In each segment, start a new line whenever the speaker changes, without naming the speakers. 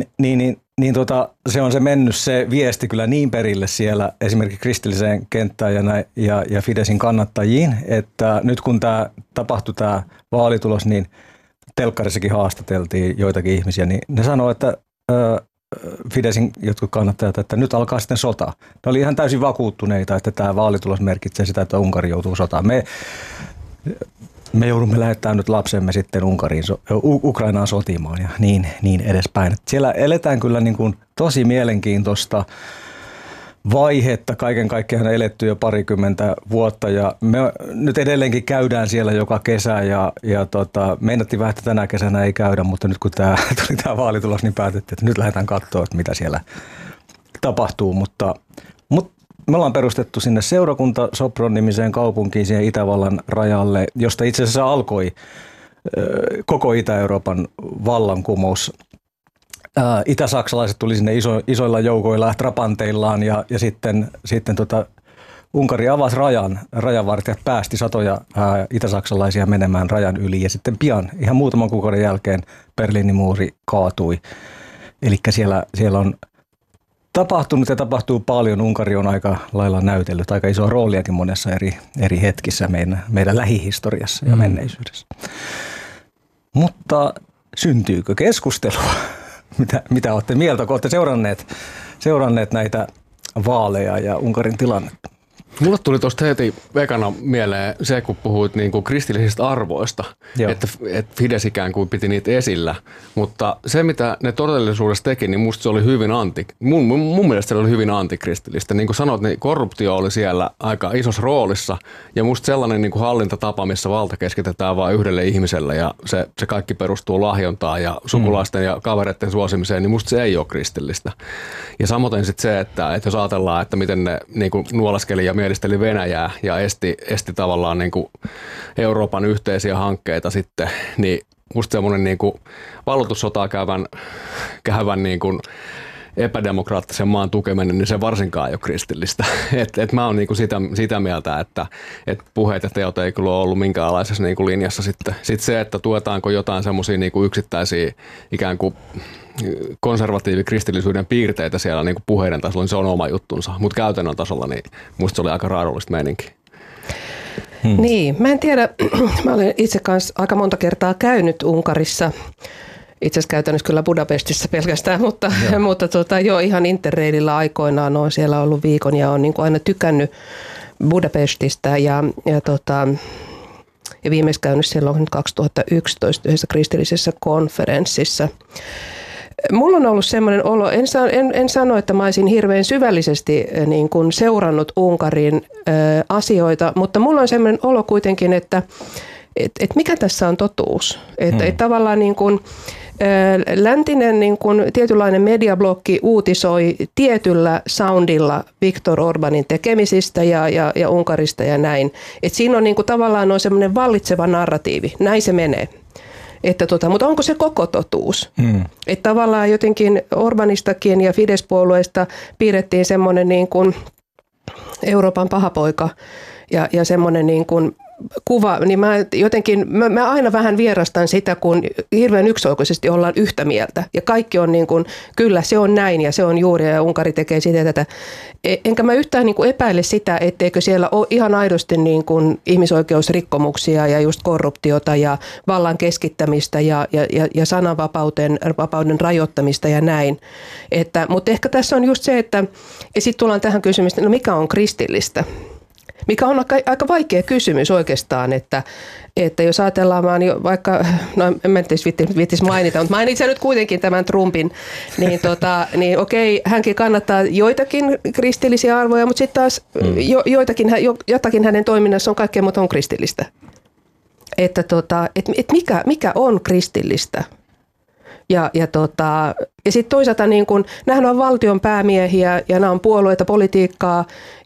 Se on se mennyt se viesti kyllä niin perille siellä esimerkiksi kristilliseen kenttään ja Fidesin kannattajiin, että nyt kun tapahtui tämä vaalitulos, niin telkkarissakin haastateltiin joitakin ihmisiä, niin ne sanoo, että Fidesin jotkut kannattajat, että nyt alkaa sitten sota. Ne oli ihan täysin vakuuttuneita, että tämä vaalitulos merkitsee sitä, että Unkari joutuu sotaan. Me joudumme lähettämään nyt lapsemme sitten Ukrainaan sotimaan ja niin edespäin. Siellä eletään kyllä niin kuin tosi mielenkiintoista vaihetta. Kaiken kaikkiaan on eletty jo parikymmentä vuotta ja me nyt edelleenkin käydään siellä joka kesä ja meinattiin vähän, että tänä kesänä ei käydä, mutta nyt kun tuli tämä vaalitulos, niin päätettiin, että nyt lähdetään katsoa, että mitä siellä tapahtuu, mutta me ollaan perustettu sinne seurakunta Sopron-nimiseen kaupunkiin siihen Itävallan rajalle, josta itse asiassa alkoi koko Itä-Euroopan vallankumous. Itä-saksalaiset tuli sinne isoilla joukoilla, trapanteillaan ja sitten Unkari avasi rajan, rajavartijat päästi satoja itä-saksalaisia menemään rajan yli ja sitten pian, ihan muutaman kuukauden jälkeen Berliinin muuri kaatui. Eli siellä on tapahtunut ja tapahtuu paljon. Unkari on aika lailla näytellyt aika isoa rooliakin monessa eri hetkissä meidän lähihistoriassa ja menneisyydessä. Mutta syntyykö keskustelua? Mitä olette mieltä, kun olette seuranneet näitä vaaleja ja Unkarin tilannetta?
Mulle tuli tuosta heti ekana mieleen se, kun puhuit niinku kristillisistä arvoista, että Fidesz ikään kuin piti niitä esillä, mutta se mitä ne todellisuudessa teki, niin musta se oli hyvin mun mielestä se oli hyvin antikristillistä. Niin kuin sanoit, niin korruptio oli siellä aika isossa roolissa ja musta sellainen niin kuin hallintatapa, missä valta keskitetään vain yhdelle ihmiselle ja se kaikki perustuu lahjontaan ja sukulaisten ja kavereiden suosimiseen, niin musta se ei ole kristillistä. Ja samoin sitten se, että jos ajatellaan, että miten ne niin kuin nuolaskeli ja mielisteli Venäjää ja esti tavallaan niin kuin Euroopan yhteisiä hankkeita sitten, niin musta semmoinen niin kuin valloitussotaa käyvän niin kuin epädemokraattisen maan tukeminen, niin se varsinkaan ei ole kristillistä. Et mä oon niin kuin sitä mieltä, että puheet ja teot ei kyllä ole ollut minkäänlaisessa niin kuin linjassa sitten. Sitten se, että tuetaanko jotain semmoisia niin kuin yksittäisiä ikään kuin konservatiivikristillisyyden piirteitä siellä niin kuin puheiden tasolla, niin se on oma juttunsa. Mutta käytännön tasolla niin musta se oli aika raadollista meininkiä.
Niin, mä en tiedä. Mä olen itse kanssa aika monta kertaa käynyt Unkarissa. Itse asiassa käytännössä kyllä Budapestissa pelkästään, mutta ihan Interraililla aikoinaan olen siellä ollut viikon ja olen niin kuin aina tykännyt Budapestista ja viimeis käynyt silloin 2011 yhdessä kristillisessä konferenssissa. Mulla on ollut semmoinen olo, en sano, että mä olisin hirveän syvällisesti niin kuin seurannut Unkarin asioita, mutta mulla on semmoinen olo kuitenkin, että mikä tässä on totuus. Että tavallaan niin kuin läntinen niin kuin tietynlainen mediablokki uutisoi tietyllä soundilla Viktor Orbanin tekemisistä ja Unkarista ja näin. Et siinä on niin kuin tavallaan on semmoinen vallitseva narratiivi. Näin se menee. Mutta onko se koko totuus? Että tavallaan jotenkin Orbanistakin ja Fidesz-puolueesta piirrettiin semmoinen niin kuin Euroopan pahapoika ja semmoinen niin kuin kuva, niin mä aina vähän vierastan sitä, kun hirveän yksioikoisesti ollaan yhtä mieltä. Ja kaikki on niin kuin, kyllä se on näin ja se on juuri ja Unkari tekee sitä ja tätä. Enkä mä yhtään niin kuin epäile sitä, etteikö siellä ole ihan aidosti niin kuin ihmisoikeusrikkomuksia ja just korruptiota ja vallan keskittämistä ja sananvapauden rajoittamista ja näin. Mutta ehkä tässä on just se, että ja sitten tullaan tähän kysymykseen, no mikä on kristillistä? Mikä on aika vaikea kysymys oikeastaan, että jos ajatellaan vaan vaikka, no en mä viittisi mainita, mutta mainitsen nyt kuitenkin tämän Trumpin, niin okei, hänkin kannattaa joitakin kristillisiä arvoja, mutta sitten taas jotakin hänen toiminnassa on kaikkea muuta on kristillistä. Että mikä on kristillistä? Ja sitten toisaalta niin kun, nämähän on valtion päämiehiä ja nämä on puolueita, politiikkaa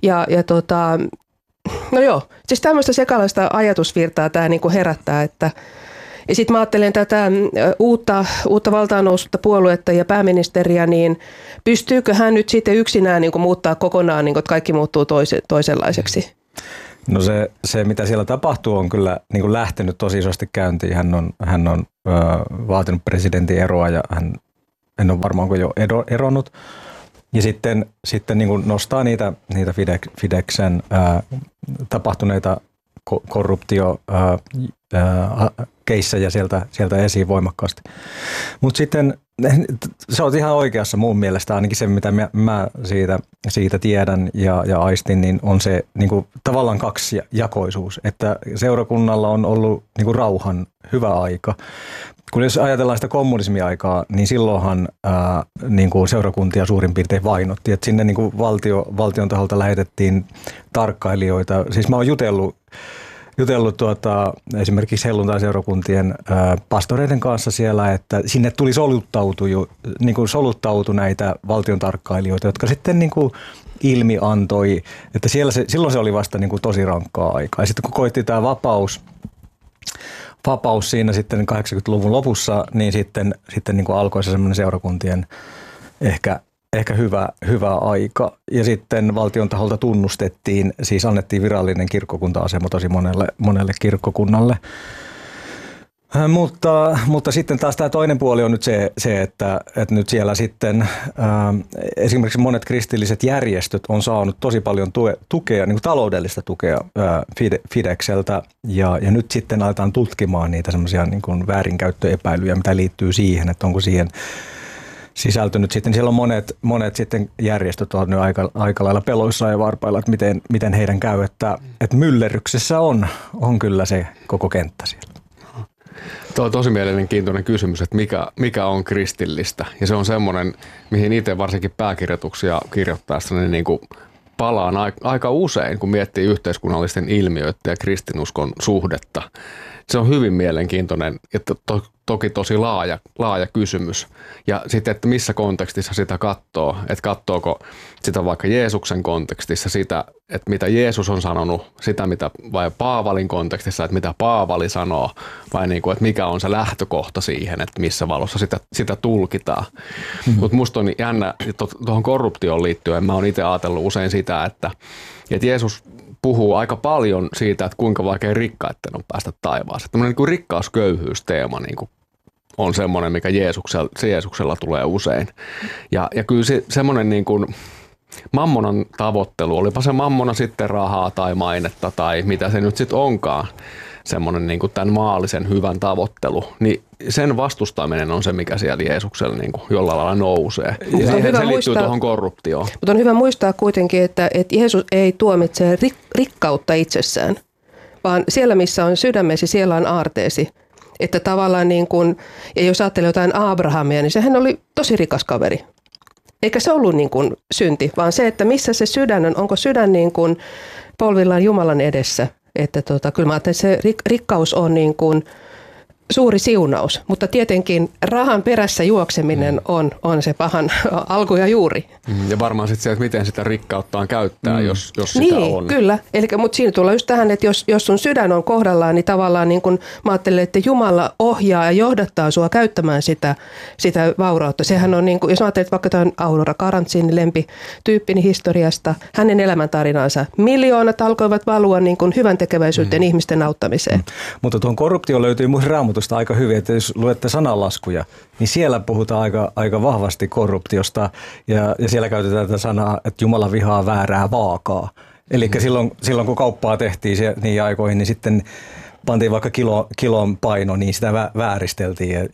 no joo, siis tämmöistä sekalaista ajatusvirtaa tämä niinku herättää, että ja sitten mä ajattelen tätä uutta valtaan noussutta puoluetta ja pääministeriä, niin pystyykö hän nyt sitten yksinään niinku muuttaa kokonaan, niinku, että kaikki muuttuu toisenlaiseksi?
No se mitä siellä tapahtuu, on kyllä niinku lähtenyt tosi isosti käyntiin. Hän on vaatinut presidentin eroa ja hän en ole varmaan jo eronnut. Ja sitten niin kuin nostaa niitä Fidexen tapahtuneita korruptiokeissejä sieltä esiin voimakkaasti. Mutta sitten sä oot ihan oikeassa mun mielestä, ainakin se mitä mä siitä tiedän ja aistin, niin on se niin kuin tavallaan kaksijakoisuus, että seurakunnalla on ollut niin kuin rauhan hyvä aika. Kun jos ajatellaan sitä kommunismiaikaa, niin silloinhan niin kuin seurakuntia suurin piirtein vainottiin, että sinne niin kuin valtion taholta lähetettiin tarkkailijoita. Siis mä oon jutellut esimerkiksi helluntai-seurakuntien pastoreiden kanssa siellä, että sinne tuli soluttautu näitä valtion tarkkailijoita, jotka sitten niin kuin ilmi antoi, että silloin se oli vasta niin kuin tosi rankkaa aikaa. Ja sitten kun koitti tämä vapaus siinä sitten 80-luvun lopussa, niin sitten niin kuin alkoi se semmoinen seurakuntien ehkä hyvä aika. Ja sitten valtion taholta tunnustettiin, siis annettiin virallinen kirkkokunta-asema tosi monelle kirkkokunnalle. Mutta sitten taas tämä toinen puoli on nyt se että nyt siellä sitten esimerkiksi monet kristilliset järjestöt on saanut tosi paljon tukea, niin kuin taloudellista tukea Fidexeltä ja nyt sitten aletaan tutkimaan niitä semmoisia niin kuin väärinkäyttöepäilyjä, mitä liittyy siihen, että onko siihen sisältynyt sitten. Siellä on monet sitten järjestöt ovat nyt aika lailla peloissaan ja varpailla, että miten heidän käy, että myllerryksessä on kyllä se koko kenttä siellä.
Tuo on tosi mielenkiintoinen kysymys, että mikä on kristillistä. Ja se on semmoinen, mihin itse varsinkin pääkirjoituksia kirjoittaessani niin kuin palaan aika usein, kun miettii yhteiskunnallisten ilmiöiden ja kristinuskon suhdetta. Se on hyvin mielenkiintoinen ja toki tosi laaja kysymys. Ja sitten, että missä kontekstissa sitä katsoo. Että katsooko sitä vaikka Jeesuksen kontekstissa, sitä, että mitä Jeesus on sanonut, sitä mitä vai Paavalin kontekstissa, että mitä Paavali sanoo, vai niin kuin, että mikä on se lähtökohta siihen, että missä valossa sitä tulkitaan. Mutta musta on jännä, tuohon korruptioon liittyen, mä oon itse ajatellut usein sitä, että Jeesus puhuu aika paljon siitä, että kuinka vaikea rikkaiden on päästä taivaaseen. Tämmöinen niin kuin rikkausköyhyysteema niin kuin on semmoinen, mikä Jeesuksella tulee usein. Ja kyllä semmoinen niin kuin mammonan tavoittelu, olipa se mammona sitten rahaa tai mainetta tai mitä se nyt sitten onkaan, semmoinen niin kuin tämän maallisen hyvän tavoittelu, niin sen vastustaminen on se, mikä siellä Jeesuksella niin kuin jollain lailla nousee. Ja se liittyy tuohon korruptioon.
Mutta on hyvä muistaa kuitenkin, että Jeesus ei tuomitse rikkautta itsessään, vaan siellä, missä on sydämesi, siellä on aarteesi. Että tavallaan niin kuin, ja jos ajattelee jotain Abrahamia, niin sehän oli tosi rikas kaveri. Eikä se ollut niin kuin synti, vaan se, että missä se sydän on, onko sydän niin kuin polvillaan Jumalan edessä. Että kyllä mä ajattelen, että se rikkaus on niin kuin suuri siunaus, mutta tietenkin rahan perässä juokseminen on se pahan alku ja juuri.
Ja varmaan sitten se, että miten sitä rikkauttaan käyttää, jos sitä
niin,
on.
Kyllä, mutta siinä tulee just tähän, että jos sun sydän on kohdallaan, niin tavallaan niin kun mä ajattelen, että Jumala ohjaa ja johdattaa sua käyttämään sitä vaurautta. Sehän on niin kuin, jos mä ajattelen, että vaikka tämän Aurora Karantzin lempityyppini historiasta, hänen elämäntarinansa, miljoonat alkoivat valua niin kuin hyvän tekeväisyyteen ihmisten auttamiseen.
Mutta tuon korruptio löytyy myös Raamatusta aika hyvin, että jos luette sananlaskuja, niin siellä puhutaan aika vahvasti korruptiosta ja siellä käytetään tätä sanaa, että Jumala vihaa väärää vaakaa. Eli silloin kun kauppaa tehtiin niihin aikoihin, niin sitten pantiin vaikka kilon paino, niin sitä vääristeltiin.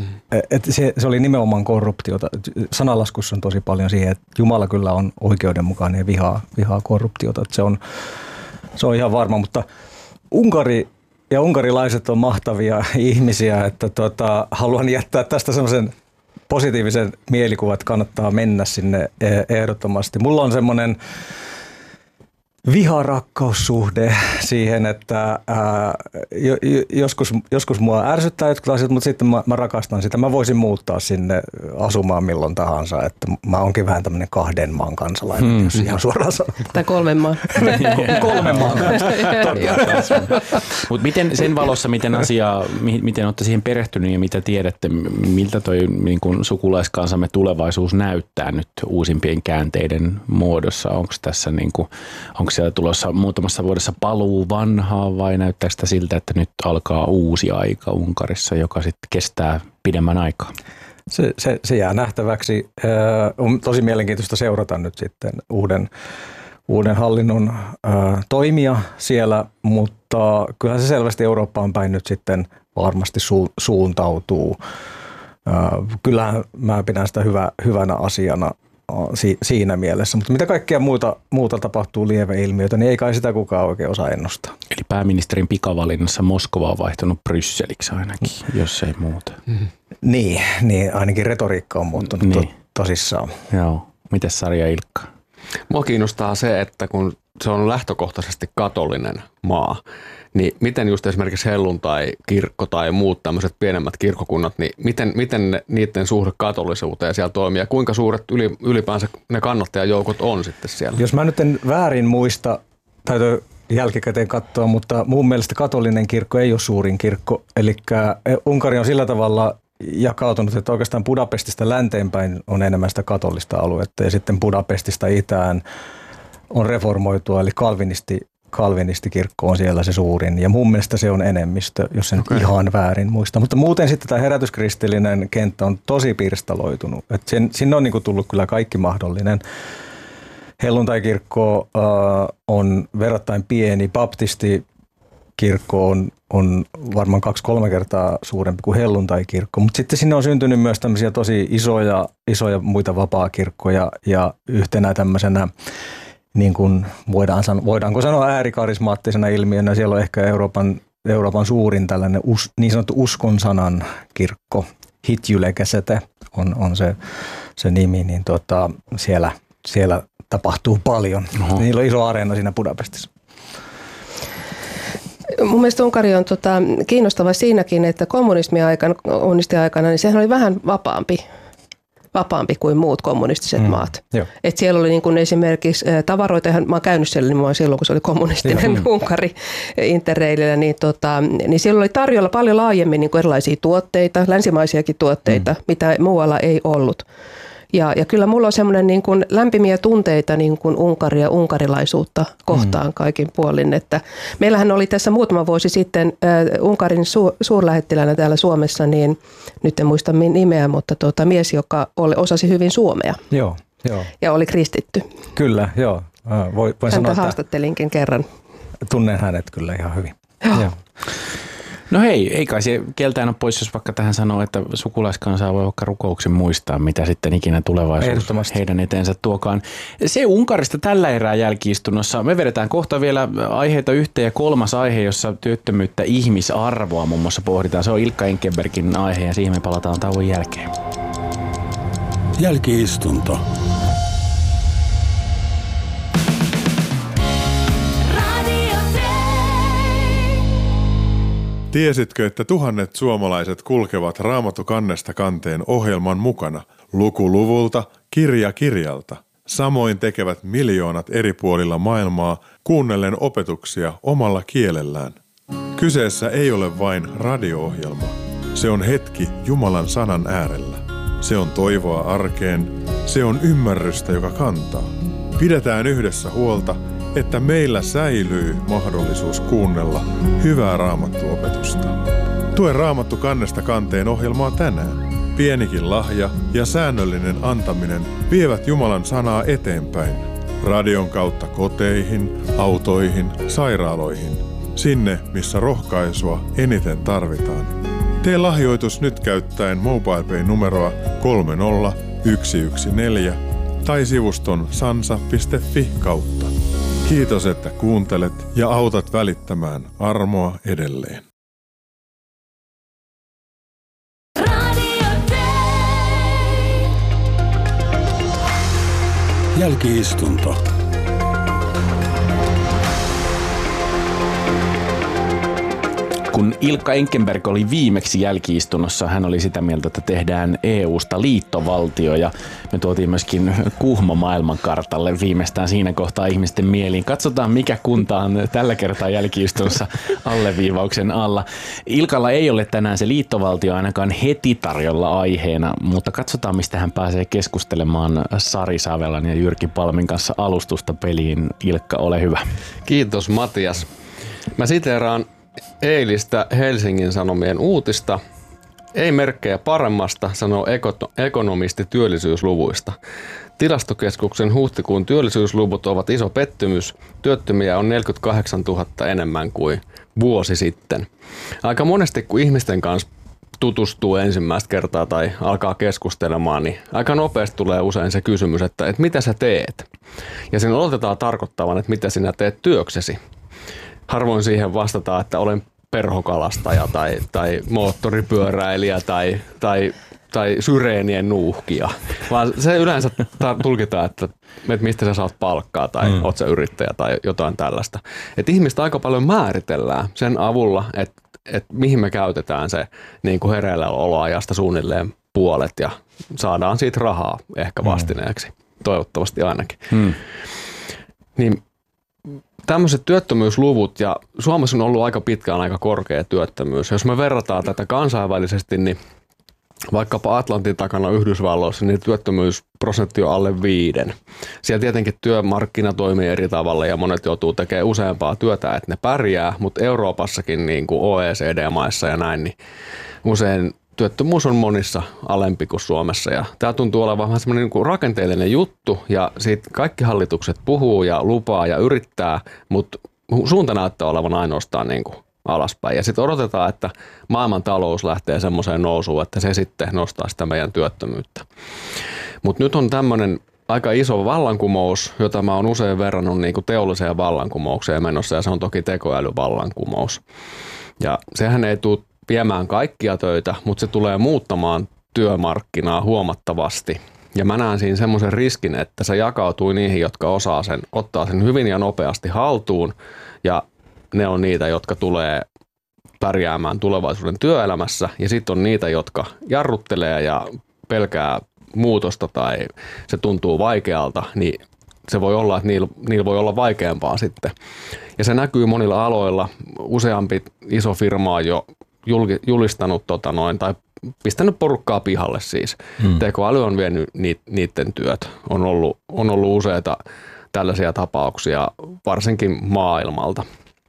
Että se oli nimenomaan korruptiota. Sananlaskussa on tosi paljon siihen, että Jumala kyllä on oikeudenmukainen ja vihaa korruptiota. Että se on ihan varma, mutta Unkari ja unkarilaiset on mahtavia ihmisiä, että haluan jättää tästä semmoisen positiivisen mielikuvan, että kannattaa mennä sinne ehdottomasti. Mulla on semmoinen viharakkaussuhde siihen, että joskus mua ärsyttää jotkut asiat, mutta sitten mä rakastan sitä. Mä voisin muuttaa sinne asumaan milloin tahansa, että mä oonkin vähän tämmöinen 2 maan kansalainen, jos ihan suoraan sanon.
Tai 3 maan.
3 maan.
Mutta miten sen valossa, miten olette siihen perehtynyt ja mitä tiedätte, miltä toi niin kun sukulaiskansamme tulevaisuus näyttää nyt uusimpien käänteiden muodossa? Onko tässä niin kun, onko siellä tulossa muutamassa vuodessa paluu vanhaa vai näyttääkö sitä siltä, että nyt alkaa uusi aika Unkarissa, joka sitten kestää pidemmän aikaa?
Se jää nähtäväksi. On tosi mielenkiintoista seurata nyt sitten uuden hallinnon toimia siellä, mutta kyllähän se selvästi Eurooppaan päin nyt sitten varmasti suuntautuu. Kyllähän mä pidän sitä hyvänä asiana siinä mielessä, mutta mitä kaikkea muuta tapahtuu lieveilmiöitä, niin ei kai sitä kukaan oikein osaa ennustaa.
Eli pääministerin pikavalinnassa Moskova on vaihtunut Brysseliksi ainakin, jos ei muuta.
Niin, ainakin retoriikka on muuttunut tosissaan.
Joo. Mites Sari ja Ilkka?
Mua kiinnostaa se, että kun se on lähtökohtaisesti katolinen maa, niin miten just esimerkiksi helluntai-kirkko tai muut tämmöiset pienemmät kirkkokunnat, niin miten niiden suhde katolisuuteen siellä toimii ja kuinka suuret ylipäänsä ne kannattajajoukot on sitten siellä?
Jos mä nyt en väärin muista, täytyy jälkikäteen katsoa, mutta mun mielestä katolinen kirkko ei ole suurin kirkko, eli Unkari on sillä tavalla jakautunut, että oikeastaan Budapestista länteenpäin on enemmän sitä katolista aluetta ja sitten Budapestista itään on reformoitua, eli kalvinistikirkko on siellä se suurin ja mun mielestä se on enemmistö, jos en ihan väärin muista. Mutta muuten sitten tämä herätyskristillinen kenttä on tosi pirstaloitunut. Että sinne on niinku tullut kyllä kaikki mahdollinen. Helluntai-kirkko on verrattain pieni, baptistikirkko on varmaan 2-3 kertaa suurempi kuin helluntai-kirkko, mutta sitten sinne on syntynyt myös tämmöisiä tosi isoja muita vapaakirkkoja ja yhtenä tämmöisenä niin kuin voidaanko sanoa äärikarismaattisena ilmiönä, siellä on ehkä Euroopan suurin tällainen niin sanottu uskon sanan kirkko, Hitjulekäsete on se nimi, niin siellä tapahtuu paljon. Oho. Niillä on iso areena siinä Budapestissa.
Mun mielestä Unkari on kiinnostava siinäkin, että kommunistiaikana, niin sehän oli vähän vapaampi kuin muut kommunistiset maat. Et siellä oli niin kuin esimerkiksi tavaroita, mä oon käynyt siellä nimenomaan silloin, kun se oli kommunistinen Unkari Interrailillä, niin siellä oli tarjolla paljon laajemmin niin kuin erilaisia tuotteita, länsimaisiakin tuotteita, mitä muualla ei ollut. Ja kyllä mulla on semmoinen niin kuin lämpimiä tunteita niin kuin Unkaria ja unkarilaisuutta kohtaan kaikin puolin. Että meillähän oli tässä muutama vuosi sitten Unkarin suurlähettilänä täällä Suomessa, niin nyt en muista nimeä, mutta mies, joka osasi hyvin suomea.
Joo.
Ja oli kristitty.
Kyllä, joo. Voin
häntä
sanoa,
haastattelinkin kerran.
Tunnen hänet kyllä ihan hyvin. Joo.
No hei, ei kai se keltään ole pois, jos vaikka tähän sanoo, että sukulaiskansaa voi vaikka rukouksin muistaa, mitä sitten ikinä tulevaisuus heidän eteensä tuokaan. Se Unkarista tällä erää jälki-istunnossa. Me vedetään kohta vielä aiheita yhteen ja kolmas aihe, jossa työttömyyttä ihmisarvoa muun muassa pohditaan. Se on Ilkka Enkenbergin aihe ja siihen me palataan tauon jälkeen.
Jälki-istunto.
Tiesitkö, että tuhannet suomalaiset kulkevat Raamattu kannesta kanteen ohjelman mukana, luku luvulta, kirja kirjalta? Samoin tekevät miljoonat eri puolilla maailmaa kuunnellen opetuksia omalla kielellään. Kyseessä ei ole vain radio-ohjelma. Se on hetki Jumalan sanan äärellä. Se on toivoa arkeen. Se on ymmärrystä, joka kantaa. Pidetään yhdessä huolta, että meillä säilyy mahdollisuus kuunnella hyvää Raamattu-opetusta. Tue Raamattu kannesta kanteen ohjelmaa tänään. Pienikin lahja ja säännöllinen antaminen vievät Jumalan sanaa eteenpäin. Radion kautta koteihin, autoihin, sairaaloihin. Sinne, missä rohkaisua eniten tarvitaan. Tee lahjoitus nyt käyttäen MobilePay-numeroa 30114 tai sivuston sansa.fi kautta. Kiitos, että kuuntelet ja autat välittämään armoa edelleen.
Jälki-istunto.
Kun Ilkka Enkenberg oli viimeksi jälki-istunnossa, hän oli sitä mieltä, että tehdään EUsta liittovaltio ja me tuotiin myöskin Kuhmo maailmankartalle viimeistään siinä kohtaa ihmisten mieliin. Katsotaan, mikä kunta on tällä kertaa jälki-istunnossa alleviivauksen alla. Ilkalla ei ole tänään se liittovaltio ainakaan heti tarjolla aiheena, mutta katsotaan, mistä hän pääsee keskustelemaan Sari Savelan ja Jyrki Palmin kanssa alustusta peliin. Ilkka, ole hyvä.
Kiitos Matias. Mä siteeraan eilistä Helsingin Sanomien uutista. Ei merkkejä paremmasta, sanoo ekonomisti työllisyysluvuista. Tilastokeskuksen huhtikuun työllisyysluvut ovat iso pettymys. Työttömiä on 48 000 enemmän kuin vuosi sitten. Aika monesti, kun ihmisten kanssa tutustuu ensimmäistä kertaa tai alkaa keskustelemaan, niin aika nopeasti tulee usein se kysymys, että mitä sä teet? Ja sen odotetaan tarkoittavan, että mitä sinä teet työksesi. Harvoin siihen vastataan, että olen perhokalastaja tai moottoripyöräilijä tai syreenien nuuhkija, vaan se yleensä tulkitaan, että mistä sä saat palkkaa tai oot sä yrittäjä tai jotain tällaista. Et ihmistä aika paljon määritellään sen avulla, että mihin me käytetään se niin kuin hereilläoloajasta suunnilleen puolet ja saadaan siitä rahaa ehkä vastineeksi, toivottavasti ainakin. Niin tämmöiset työttömyysluvut, ja Suomessa on ollut aika pitkään aika korkea työttömyys. Jos me verrataan tätä kansainvälisesti, niin vaikkapa Atlantin takana Yhdysvalloissa, niin työttömyysprosentti on alle 5. Siellä tietenkin työmarkkina toimii eri tavalla ja monet joutuu tekemään useampaa työtä, että ne pärjää, mutta Euroopassakin niin kuin OECD-maissa ja näin, niin usein työttömyys on monissa alempi kuin Suomessa. Ja tämä tuntuu olevan vähän semmoinen niin kuin rakenteellinen juttu ja siitä kaikki hallitukset puhuu ja lupaa ja yrittää, mutta suunta näyttää olevan ainoastaan niin kuin alaspäin. Ja sitten odotetaan, että maailman talous lähtee semmoiseen nousuun, että se sitten nostaa sitä meidän työttömyyttä. Mutta nyt on tämmöinen aika iso vallankumous, jota mä oon usein verrannut niin kuin teolliseen vallankumoukseen menossa, ja se on toki tekoälyvallankumous. Ja sehän ei tule viemään kaikkia töitä, mutta se tulee muuttamaan työmarkkinaa huomattavasti. Ja mä näen siinä semmoisen riskin, että se jakautuu niihin, jotka osaa sen, ottaa sen hyvin ja nopeasti haltuun, ja ne on niitä, jotka tulee pärjäämään tulevaisuuden työelämässä, ja sitten on niitä, jotka jarruttelee ja pelkää muutosta tai se tuntuu vaikealta, niin se voi olla, että niillä voi olla vaikeampaa sitten. Ja se näkyy monilla aloilla. Useampi iso firma on jo julistanut tai pistänyt porukkaa pihalle siis. Tekoäly on vienyt niiden työt. On ollut useita tällaisia tapauksia, varsinkin maailmalta.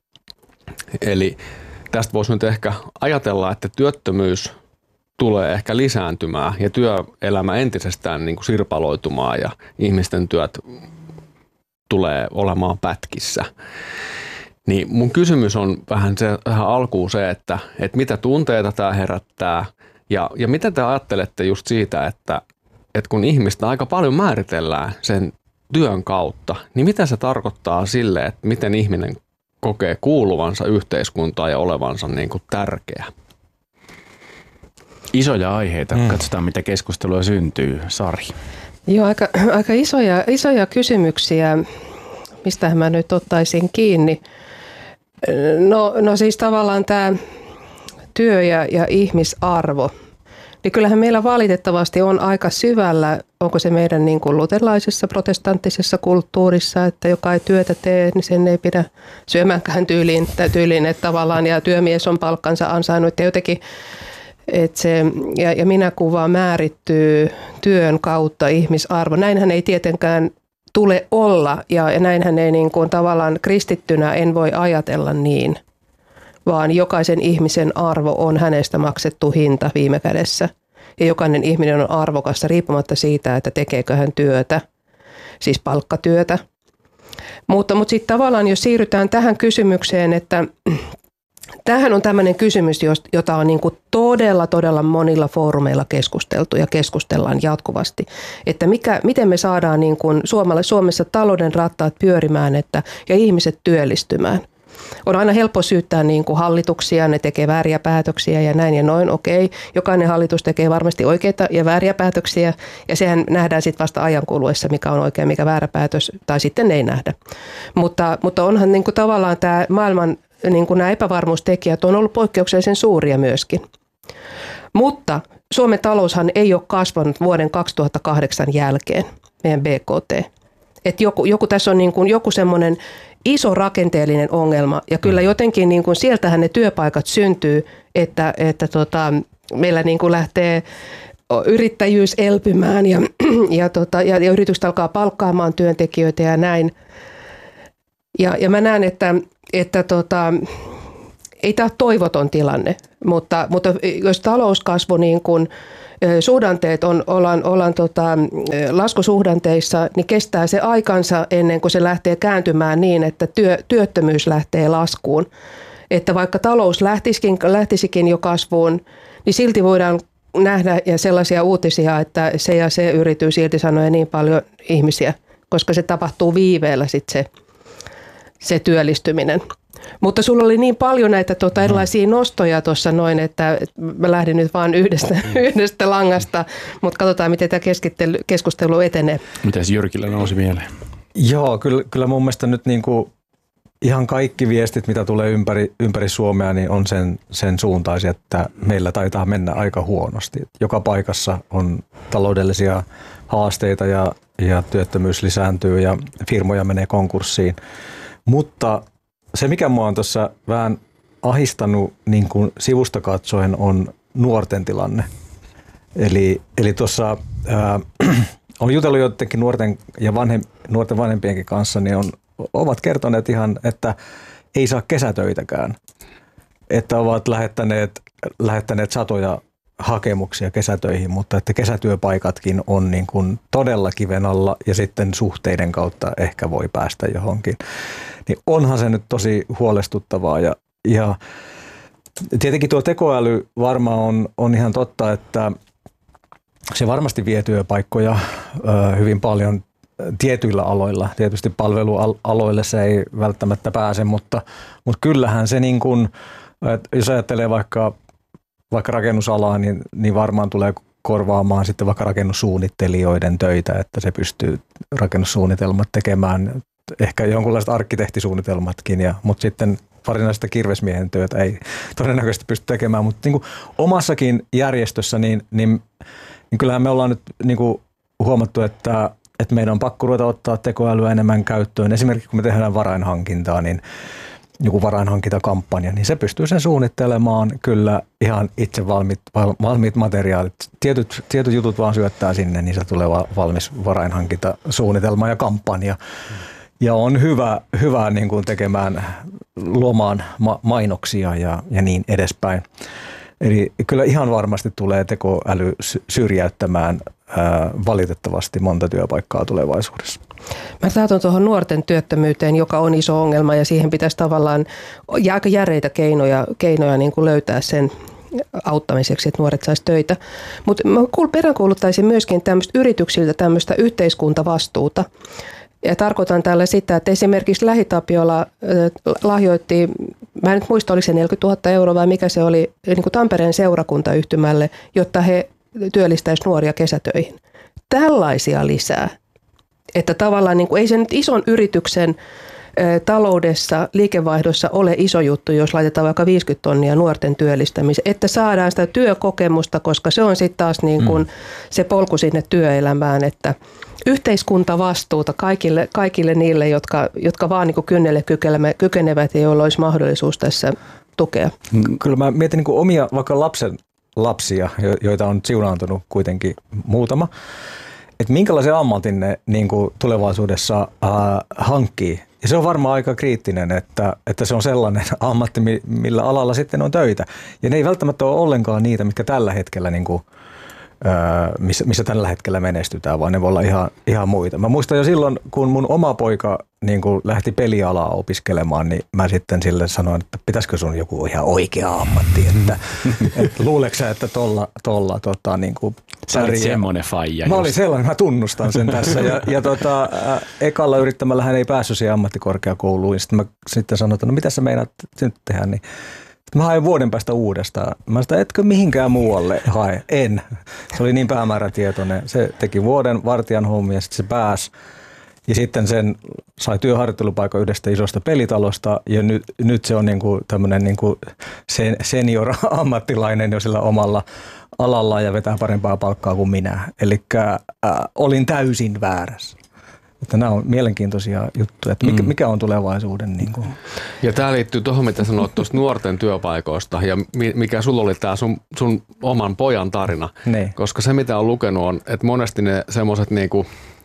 Eli tästä voisi nyt ehkä ajatella, että työttömyys tulee ehkä lisääntymään ja työelämä entisestään niin kuin sirpaloitumaan ja ihmisten työt tulee olemaan pätkissä. Niin mun kysymys on vähän alkuun se, että mitä tunteita tämä herättää ja mitä te ajattelette just siitä, että kun ihmistä aika paljon määritellään sen työn kautta, niin mitä se tarkoittaa sille, että miten ihminen kokee kuuluvansa yhteiskuntaan ja olevansa niin kuin tärkeä?
Isoja aiheita. Katsotaan, mitä keskustelua syntyy. Sari.
Joo, aika isoja kysymyksiä. Mistähän mä nyt ottaisin kiinni? No siis tavallaan tämä työ ja ihmisarvo. Niin kyllähän meillä valitettavasti on aika syvällä, onko se meidän niin kuin luterilaisessa protestanttisessa kulttuurissa, että joka ei työtä tee, niin sen ei pidä syömäänkään tyyliin, että tavallaan ja työmies on palkkansa ansainnut ja jotenkin, että se, ja minä kuva määrittyy työn kautta ihmisarvo. Näinhän ei tietenkään tule olla ja näinhän ei niin kuin tavallaan kristittynä en voi ajatella niin, vaan jokaisen ihmisen arvo on hänestä maksettu hinta viime kädessä. Ja jokainen ihminen on arvokasta riippumatta siitä, että tekeekö hän työtä, siis palkkatyötä. Mutta sitten tavallaan jos siirrytään tähän kysymykseen, että tämähän on tämmöinen kysymys, jota on niin kuin todella monilla foorumeilla keskusteltu ja keskustellaan jatkuvasti. Että miten me saadaan niin kuin Suomessa talouden rattaat pyörimään ja ihmiset työllistymään. On aina helppo syyttää niin kuin hallituksia, ne tekee vääriä päätöksiä ja näin ja noin, okei. Jokainen hallitus tekee varmasti oikeita ja vääriä päätöksiä ja sehän nähdään sitten vasta ajan kuluessa, mikä on oikein, mikä väärä päätös, tai sitten ei nähdä. Mutta onhan niin kuin tavallaan tämä maailman niin kuin nämä epävarmuustekijät on ollut poikkeuksellisen suuria myöskin. Mutta Suomen taloushan ei ole kasvanut vuoden 2008 jälkeen, meidän BKT. Että joku tässä on niin kuin joku semmoinen iso rakenteellinen ongelma ja kyllä jotenkin niin kuin sieltähän ne työpaikat syntyy, että meillä niin kuin lähtee yrittäjyys elpymään ja yritykset alkaa palkkaamaan työntekijöitä ja näin. Ja mä näen, että ei tämä ole toivoton tilanne, mutta jos talouskasvu niin kuin suhdanteet ollaan laskusuhdanteissa, niin kestää se aikansa ennen kuin se lähtee kääntymään niin, että työttömyys lähtee laskuun. Että vaikka talous lähtisikin jo kasvuun, niin silti voidaan nähdä ja sellaisia uutisia, että se ja se yritys irtisanoo niin paljon ihmisiä, koska se tapahtuu viiveellä sitten se työllistyminen. Mutta sulla oli niin paljon näitä erilaisia nostoja tuossa noin, että mä lähdin nyt vaan yhdestä langasta, mutta katsotaan, miten tämä keskustelu etenee.
Mitäs Jyrkillä nousi mieleen?
Joo, kyllä mun mielestä nyt niinku ihan kaikki viestit, mitä tulee ympäri Suomea, niin on sen suuntaisia, että meillä taitaa mennä aika huonosti. Joka paikassa on taloudellisia haasteita ja työttömyys lisääntyy ja firmoja menee konkurssiin. Mutta se, mikä mua on tuossa vähän ahistanut niin kuin sivusta katsoen, on nuorten tilanne. Eli tuossa olen jutellut jotenkin nuorten ja nuorten vanhempienkin kanssa, niin ovat kertoneet ihan, että ei saa kesätöitäkään. Että ovat lähettäneet satoja hakemuksia kesätöihin, mutta että kesätyöpaikatkin on niin kuin todella kiven alla ja sitten suhteiden kautta ehkä voi päästä johonkin. Niin onhan se nyt tosi huolestuttavaa ja tietenkin tuo tekoäly varmaan on ihan totta, että se varmasti vie työpaikkoja hyvin paljon tietyillä aloilla. Tietysti palvelualoille se ei välttämättä pääse, mutta kyllähän se niin kuin, jos ajattelee vaikka rakennusalaa, niin varmaan tulee korvaamaan sitten vaikka rakennussuunnittelijoiden töitä, että se pystyy rakennussuunnitelmat tekemään, ehkä jonkunlaiset arkkitehtisuunnitelmatkin, mutta sitten varsinaista kirvesmiehen työtä ei todennäköisesti pysty tekemään, mutta niin kuin omassakin järjestössä, niin kyllähän me ollaan nyt niin kuin huomattu, että meidän on pakko ruveta ottaa tekoälyä enemmän käyttöön. Esimerkiksi kun me tehdään varainhankintaa, niin joku varainhankintakampanja, niin se pystyy sen suunnittelemaan kyllä ihan itse valmiit materiaalit. Tietyt jutut vaan syöttää sinne, niin se tulee valmis varainhankintasuunnitelma ja kampanja. Ja on hyvä niin kuin luomaan mainoksia ja niin edespäin. Eli kyllä ihan varmasti tulee tekoäly syrjäyttämään valitettavasti monta työpaikkaa tulevaisuudessa.
Mä tartun tuohon nuorten työttömyyteen, joka on iso ongelma ja siihen pitäisi tavallaan aika järeitä keinoja niin kuin löytää sen auttamiseksi, että nuoret saisi töitä. Mutta mä peräänkuuluttaisin myöskin yrityksiltä tämmöistä yhteiskuntavastuuta. Ja tarkoitan tällä sitä, että esimerkiksi LähiTapiola lahjoitti, mä en nyt muista, oliko se 40 000 euroa vai mikä se oli, niin kuin Tampereen seurakuntayhtymälle, jotta he työllistäisivät nuoria kesätöihin. Tällaisia lisää. Että tavallaan niin kuin, ei se nyt ison yrityksen taloudessa, liikevaihdossa ole iso juttu, jos laitetaan vaikka 50 tonnia nuorten työllistämiseen, että saadaan sitä työkokemusta, koska se on sitten taas niin kuin se polku sinne työelämään, että yhteiskuntavastuuta kaikille niille, jotka vaan niin kuin kynnelle kykenevät ja joilla olisi mahdollisuus tässä tukea.
Kyllä mä mietin niin kuin omia vaikka lapsia, joita on siunaantunut kuitenkin muutama, että minkälaisen ammatin ne niin kuin tulevaisuudessa hankkii. Ja se on varmaan aika kriittinen, että se on sellainen ammatti, millä alalla sitten on töitä. Ja ne ei välttämättä ole ollenkaan niitä, mitkä tällä hetkellä, niin kuin, missä tällä hetkellä menestytään, vaan ne voi olla ihan muita. Mä muistan jo silloin, kun mun oma poika niin kuin lähti pelialaa opiskelemaan, niin mä sitten sille sanoin, että pitäisikö sun joku ihan oikea ammatti. Että luuleeko sä, että tolla niin kuin
sä olit semmoinen faija.
Mä olin sellainen, mä tunnustan sen tässä. Ja ekalla yrittämällä hän ei päässyt siihen ammattikorkeakouluun. Sitten mä sanoin, että no mitä sä meinaat nyt tehdä, niin mä hain vuoden päästä uudestaan. Mä sanoin, etkö mihinkään muualle hae? En. Se oli niin päämäärätietoinen. Se teki vuoden vartijan hommia ja sitten se pääsi. Ja sitten sen sai työharjoittelupaikan yhdestä isosta pelitalosta ja nyt se on niinku tämmöinen niinku senior ammattilainen jo sillä omalla alalla ja vetää parempaa palkkaa kuin minä. Eli olin täysin väärässä. Että nämä on mielenkiintoisia juttuja, että mikä on tulevaisuuden. Niin kuin.
Ja tämä liittyy tuohon, mitä sanoit tuosta nuorten työpaikoista ja mikä sulla oli tämä sun oman pojan tarina.
Ne.
Koska se, mitä on lukenut, on, että monesti ne semmoiset niinku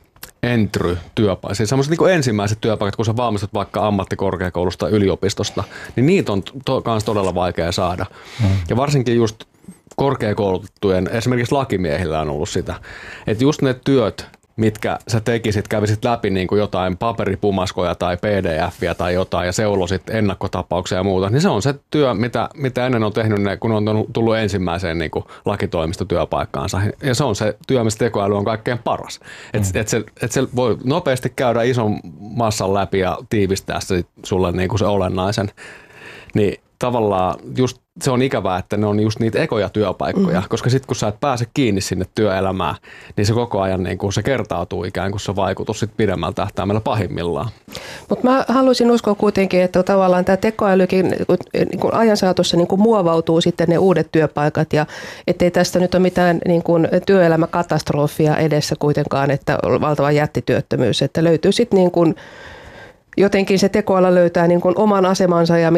entry-työpaikat, siis sellaiset niin ensimmäiset työpaikat, kun sä valmistut vaikka ammattikorkeakoulusta, yliopistosta, niin niitä on myös todella vaikea saada. Ja varsinkin just korkeakoulutettujen, esimerkiksi lakimiehillä on ollut sitä, että just ne työt, mitkä sä tekisit, kävisit läpi niin kuin jotain paperipumaskoja tai pdf-iä tai jotain ja seulosit ennakkotapauksia ja muuta, niin se on se työ, mitä ennen on tehnyt ne, kun on tullut ensimmäiseen niin kuin lakitoimistotyöpaikkaansa. Ja se on se työ, mistä tekoäly on kaikkein paras. Että se voi nopeasti käydä ison massan läpi ja tiivistää se sulle niin kuin se olennaisen. Niin tavallaan just se on ikävää, että ne on just niitä ekoja työpaikkoja, koska sitten kun sä et pääse kiinni sinne työelämään, niin se koko ajan niin kuin se kertautuu ikään kuin se vaikutus sit pidemmällä tähtäimellä pahimmillaan.
Mutta mä haluaisin uskoa kuitenkin, että tavallaan tämä tekoälykin niin ajan saatossa niin kuin muovautuu sitten ne uudet työpaikat ja ettei tästä nyt ole mitään niin kuin työelämäkatastrofia edessä kuitenkaan, että on valtava jättityöttömyys, että löytyy sitten niin kuin jotenkin se tekoäly löytää niin kuin oman asemansa ja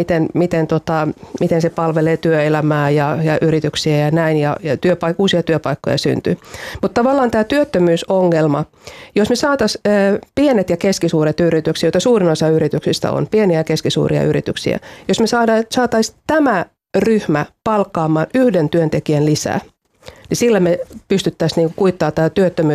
miten se palvelee työelämää ja yrityksiä ja näin ja uusia työpaikkoja syntyy. Mutta tavallaan tämä työttömyysongelma, jos me saataisiin pienet ja keskisuuret yritykset, joita suurin osa yrityksistä on pieniä ja keskisuuria yrityksiä, jos me saataisiin tämä ryhmä palkkaamaan 1 työntekijän lisää, niin sillä me pystyttäisiin niin kuittaamaan tämä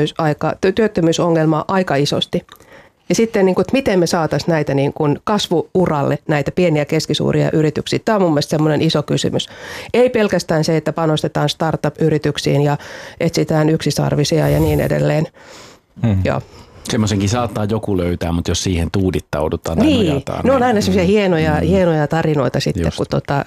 työttömyysongelmaa aika isosti. Ja sitten, niin kuin, että miten me saataisiin näitä niin kuin kasvuuralle, näitä pieniä ja keskisuuria yrityksiä. Tämä on mun mielestä semmoinen iso kysymys. Ei pelkästään se, että panostetaan startup-yrityksiin ja etsitään yksisarvisia ja niin edelleen. Joo.
Semmoisenkin saattaa joku löytää, mutta jos siihen tuudittaudutaan tai nojataan.
Ne on aina semmoisia hienoja tarinoita sitten, just. Kun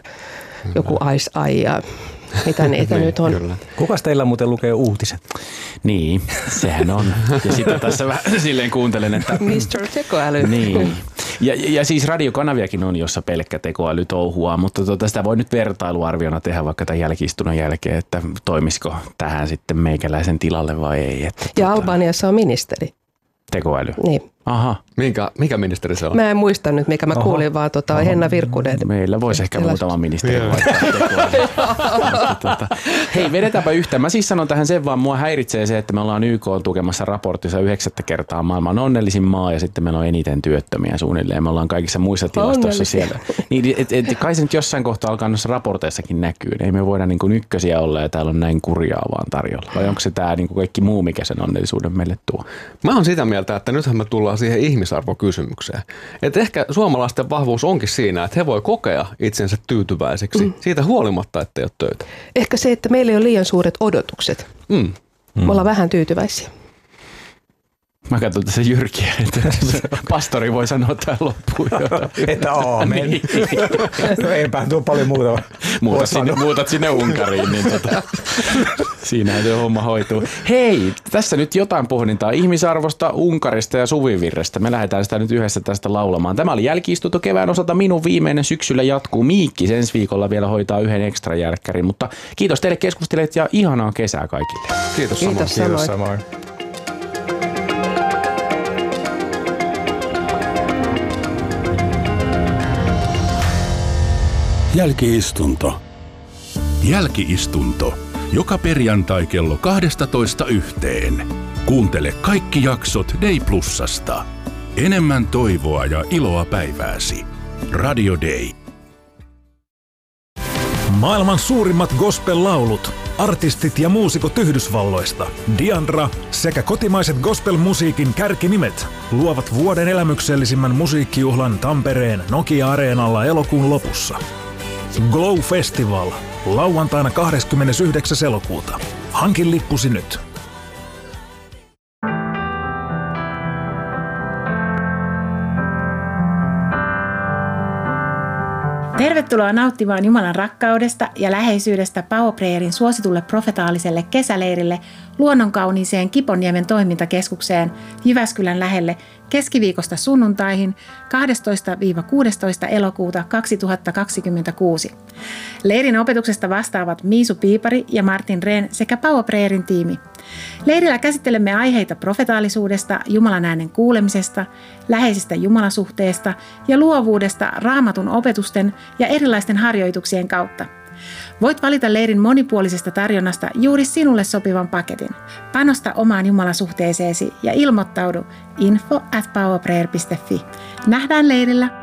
joku Ice Eye ja mitä niitä nyt on.
Kyllä. Kukas teillä muuten lukee uutiset?
Niin, sehän on. Ja sitten tässä vähän silleen kuuntelen, että
Mr. Tekoäly.
Niin. Ja siis radiokanaviakin on, jossa pelkkä tekoäly touhuaa, mutta sitä voi nyt vertailuarviona tehdä vaikka tämän jälki-istunnon jälkeen, että toimisiko tähän sitten meikäläisen tilalle vai ei. Että
ja Albaniassa on ministeri.
Tekoäly?
Niin.
Aha. Mikä ministeri se on?
Mä en muista nyt, mikä mä kuulin, vaan Henna Virkkunen.
Meillä voisi ehkä muutama ministeri vaihtaa tekoäly. Hei, vedetäänpä yhtään. Mä siis sanon tähän sen vaan, mua häiritsee se, että me ollaan YK tukemassa raportissa 9 kertaa maailman onnellisin maa ja sitten meillä on eniten työttömiä suunnilleen. Me ollaan kaikissa muissa tilastoissa siellä. Niin, kai se nyt jossain kohtaa alkaa noissa raporteissakin näkyy. Ei me voida niin kuin ykkösiä olla ja täällä on näin kurjaa vaan tarjolla. Vai onko se tämä niin kuin kaikki muu, mikä sen onnellisuuden meille tuo?
Mä oon sitä mieltä, että nythän me tullaan siihen ihmisarvokysymykseen. Että ehkä suomalaisten vahvuus onkin siinä, että he voi kokea itsensä tyytyväiseksi siitä huolimatta, että ei ole töitä.
Ehkä se, että meillä ei ole liian suuret odotukset. Me ollaan vähän tyytyväisiä.
Mä katson tässä Jyrkiä, että pastori voi sanoa tähän loppuun jotain.
Että aamen. Niin. Eipä tuo paljon muuta.
Muutat sinne Unkariin, niin siinähän se homma hoituu. Hei, tässä nyt jotain pohdintaa ihmisarvosta, Unkarista ja Suvivirrestä. Me lähdetään sitä nyt yhdessä tästä laulamaan. Tämä oli jälki-istunto kevään osalta minun viimeinen, syksyllä jatkuu. Miikkis ensi viikolla vielä hoitaa 1 ekstra jälkkärin, mutta kiitos teille keskustelijat ja ihanaa kesää kaikille.
Kiitos samoin.
Kiitos samoin.
Jälki-istunto. Jälki-istunto. Joka perjantai kello 12:00. Kuuntele kaikki jaksot Day Plusasta. Enemmän toivoa ja iloa päivääsi. Radio Day.
Maailman suurimmat gospel-laulut, artistit ja muusikot Yhdysvalloista, Diandra sekä kotimaiset gospel-musiikin kärkinimet luovat vuoden elämyksellisimmän musiikkijuhlan Tampereen Nokia-areenalla elokuun lopussa. Glow Festival, lauantaina 29. elokuuta. Hankin lippusi nyt.
Tervetuloa nauttimaan Jumalan rakkaudesta ja läheisyydestä Power Prayerin suositulle profetaaliselle kesäleirille luonnonkauniiseen Kiponniemen toimintakeskukseen Jyväskylän lähelle keskiviikosta sunnuntaihin 12-16. elokuuta 2026. Leirin opetuksesta vastaavat Miisu Piipari ja Martin Rehn sekä Power Prayerin tiimi. Leirillä käsittelemme aiheita profetaalisuudesta, Jumalan äänen kuulemisesta, läheisestä jumalasuhteesta ja luovuudesta Raamatun opetusten ja erilaisten harjoituksien kautta. Voit valita leirin monipuolisesta tarjonnasta juuri sinulle sopivan paketin. Panosta omaan jumalasuhteeseesi ja ilmoittaudu info@powerprayer.fi. Nähdään leirillä!